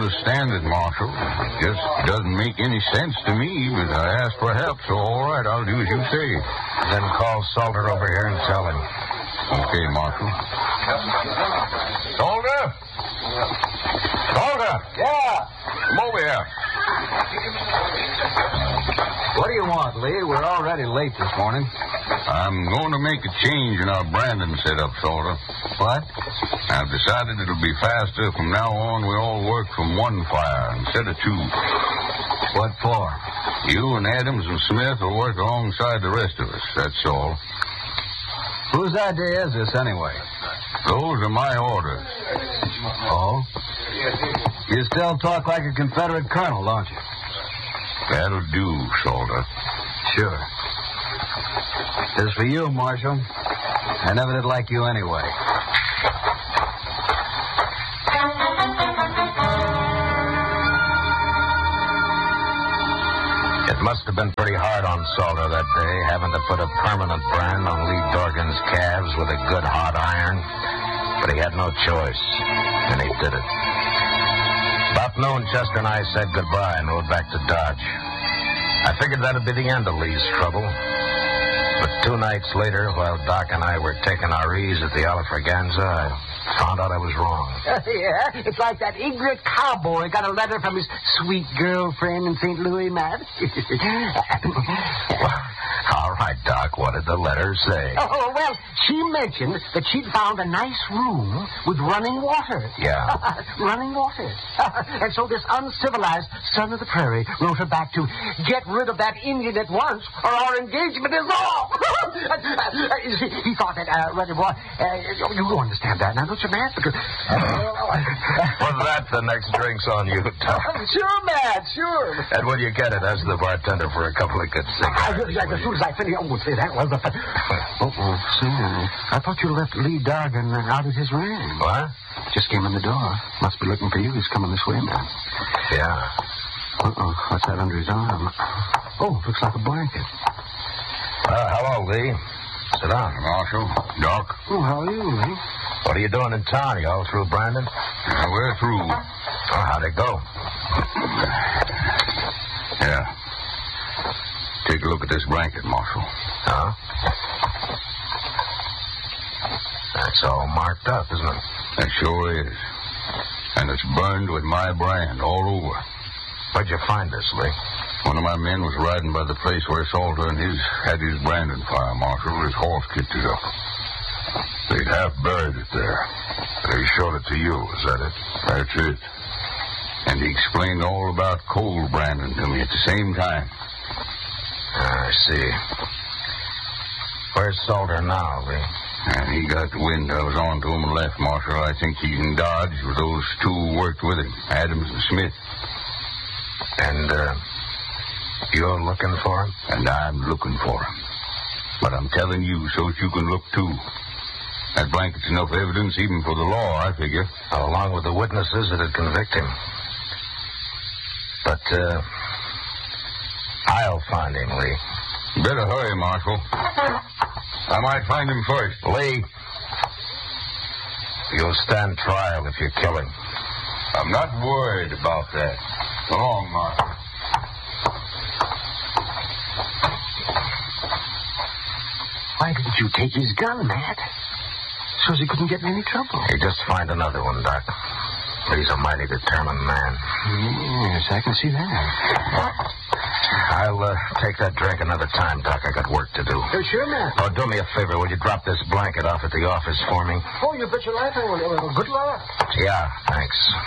understand it, Marshal. It just doesn't make any sense to me, but I asked for help, so all right, I'll do as you say. Then call Salter over here and tell him. Okay, Marshal. Salter? Salter? Yeah. Come over here. What do you want, Lee? We're already late this morning. I'm going to make a change in our branding setup, Salter. What? I've decided it'll be faster. From now on, we all work from one fire instead of two. What for? You and Adams and Smith will work alongside the rest of us, that's all. Whose idea is this, anyway? Those are my orders. Oh? You still talk like a Confederate colonel, don't you? That'll do, Salter. Sure. As for you, Marshal, I never did like you anyway. It must have been pretty hard on Salter that day, having to put a permanent brand on Lee Dorgan's calves with a good hot iron. But he had no choice, and he did it. About noon, Chester and I said goodbye and rode back to Dodge. I figured that'd be the end of Lee's trouble. But 2 nights later, while Doc and I were taking our ease at the Alfraganza, I found out I was wrong. Yeah, it's like that ignorant cowboy got a letter from his sweet girlfriend in St. Louis, Matt. All right, Doc, what did the letter say? Oh, well, she mentioned that she'd found a nice room with running water. Yeah. Running water. And so this uncivilized son of the prairie wrote her back to get rid of that Indian at once or our engagement is off. He thought that running water... you understand that now, don't you, Matt? Because... Well, that's the next drink's on you, Doc. Sure, Matt, sure. And will you get it? Ask the bartender for a couple of good cigars. As soon as I finish... Oh, say, that was the... I thought you left Lee Dorgan out at his ranch. What? Just came in the door. Must be looking for you. He's coming this way now. Yeah. What's that under his arm? Oh, looks like a blanket. Hello, Lee. Sit down. Marshal, Doc. Oh, how are you, Lee? What are you doing in town? You all through, Brandon? We're through. Oh, how'd it go? Yeah. Take a look at this blanket, Marshal. Huh? That's all marked up, isn't it? That sure is. And it's burned with my brand all over. Where'd you find this, Lee? One of my men was riding by the place where Salter and his had his branding fire, Marshal. His horse kicked it up. They'd half buried it there. They showed it to you, is that it? That's it. And he explained all about cold branding to me at the same time. I see. Where's Salter now, Lee? And he got the wind I was on to him and left, Marshal. I think he's in Dodge with those two who worked with him, Adams and Smith. And, you're looking for him? And I'm looking for him. But I'm telling you so that you can look, too. That blanket's enough evidence even for the law, I figure. Along with the witnesses that'd convict him. But, I'll find him, Lee. Better hurry, Marshal. I might find him first. Lee, you'll stand trial if you kill him. I'm not worried about that. So long, Marshal. Why didn't you take his gun, Matt? So he couldn't get in any trouble. Hey, just find another one, Doc. Lee's a mighty determined man. Yes, I can see that. I'll take that drink another time, Doc. I got work to do. Sure, Matt. Oh, do me a favor. Will you drop this blanket off at the office for me? Oh, you bet your life I will. Good luck. Yeah, thanks.